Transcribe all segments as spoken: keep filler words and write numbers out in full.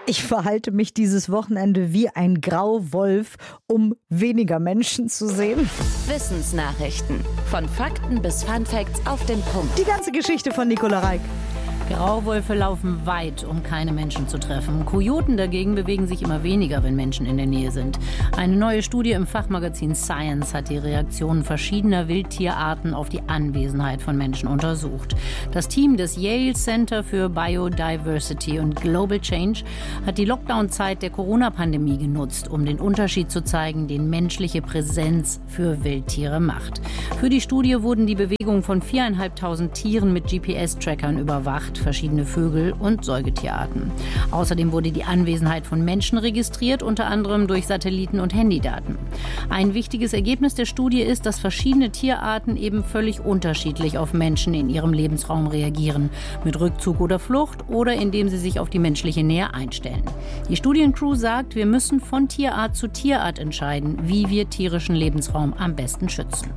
Ich verhalte mich dieses Wochenende wie ein Grauwolf, um weniger Menschen zu sehen. Wissensnachrichten. Von Fakten bis Funfacts auf den Punkt. Die ganze Geschichte von Nicola Reik. Grauwölfe laufen weit, um keine Menschen zu treffen. Kojoten dagegen bewegen sich immer weniger, wenn Menschen in der Nähe sind. Eine neue Studie im Fachmagazin Science hat die Reaktionen verschiedener Wildtierarten auf die Anwesenheit von Menschen untersucht. Das Team des Yale Center für Biodiversity und Global Change hat die Lockdown-Zeit der Corona-Pandemie genutzt, um den Unterschied zu zeigen, den menschliche Präsenz für Wildtiere macht. Für die Studie wurden die Bewegungen von viertausendfünfhundert Tieren mit G P S-Trackern überwacht, verschiedene Vögel und Säugetierarten. Außerdem wurde die Anwesenheit von Menschen registriert, unter anderem durch Satelliten- und Handydaten. Ein wichtiges Ergebnis der Studie ist, dass verschiedene Tierarten eben völlig unterschiedlich auf Menschen in ihrem Lebensraum reagieren, mit Rückzug oder Flucht oder indem sie sich auf die menschliche Nähe einstellen. Die Studiencrew sagt, wir müssen von Tierart zu Tierart entscheiden, wie wir tierischen Lebensraum am besten schützen.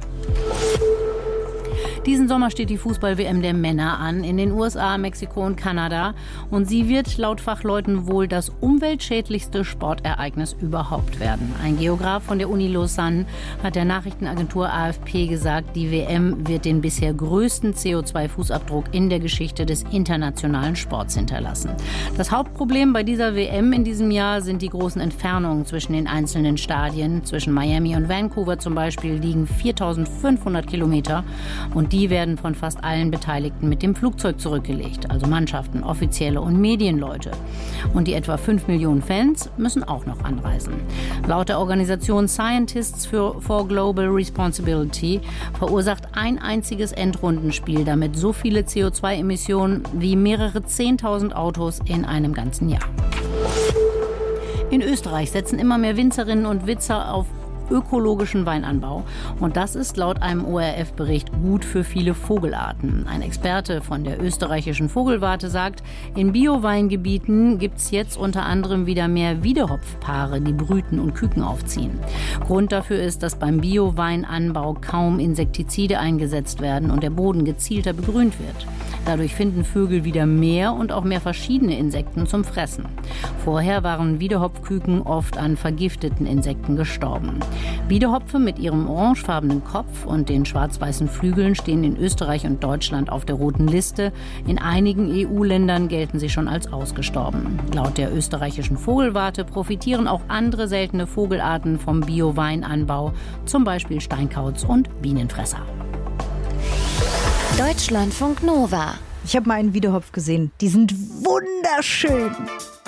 Diesen Sommer steht die Fußball-W M der Männer an, in den U S A, Mexiko und Kanada. Und sie wird laut Fachleuten wohl das umweltschädlichste Sportereignis überhaupt werden. Ein Geograf von der Uni Lausanne hat der Nachrichtenagentur A F P gesagt, die W M wird den bisher größten C O zwei Fußabdruck in der Geschichte des internationalen Sports hinterlassen. Das Hauptproblem bei dieser W M in diesem Jahr sind die großen Entfernungen zwischen den einzelnen Stadien. Zwischen Miami und Vancouver zum Beispiel liegen viertausendfünfhundert Kilometer. Und die werden von fast allen Beteiligten mit dem Flugzeug zurückgelegt, also Mannschaften, Offizielle und Medienleute. Und die etwa fünf Millionen Fans müssen auch noch anreisen. Laut der Organisation Scientists for Global Responsibility verursacht ein einziges Endrundenspiel damit so viele C O zwei Emissionen wie mehrere zehntausend Autos in einem ganzen Jahr. In Österreich setzen immer mehr Winzerinnen und Winzer auf ökologischen Weinanbau. Und das ist laut einem O R F-Bericht gut für viele Vogelarten. Ein Experte von der österreichischen Vogelwarte sagt, in Bio-Weingebieten gibt es jetzt unter anderem wieder mehr Wiedehopfpaare, die brüten und Küken aufziehen. Grund dafür ist, dass beim Bio-Weinanbau kaum Insektizide eingesetzt werden und der Boden gezielter begrünt wird. Dadurch finden Vögel wieder mehr und auch mehr verschiedene Insekten zum Fressen. Vorher waren Wiedehopfküken oft an vergifteten Insekten gestorben. Wiedehopfe mit ihrem orangefarbenen Kopf und den schwarz-weißen Flügeln stehen in Österreich und Deutschland auf der roten Liste. In einigen E U-Ländern gelten sie schon als ausgestorben. Laut der österreichischen Vogelwarte profitieren auch andere seltene Vogelarten vom Bio-Weinanbau, zum Beispiel Steinkauz und Bienenfresser. Deutschlandfunk Nova. Ich habe mal einen Wiedehopf gesehen. Die sind wunderschön.